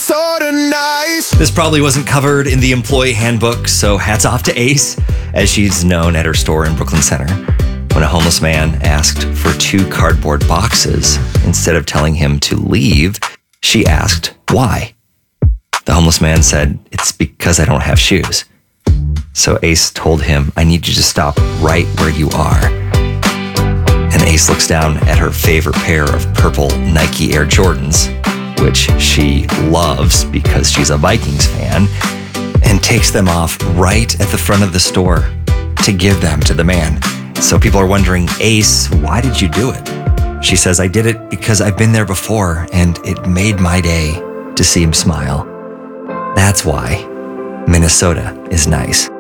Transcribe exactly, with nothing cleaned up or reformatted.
Minnesota nice. This probably wasn't covered in the employee handbook, so hats off to Ace, as she's known at her store in Brooklyn Center. When a homeless man asked for two cardboard boxes, instead of telling him to leave, she asked why. The homeless man said, "It's because I don't have shoes." So Ace told him, "I need you to stop right where you are." And Ace looks down at her favorite pair of purple Nike Air Jordans, which she loves because she's a Vikings fan, and takes them off right at the front of the store to give them to the man. So people are wondering, "Ace, why did you do it?" She says, "I did it because I've been there before and it made my day to see him smile. That's why Minnesota is nice."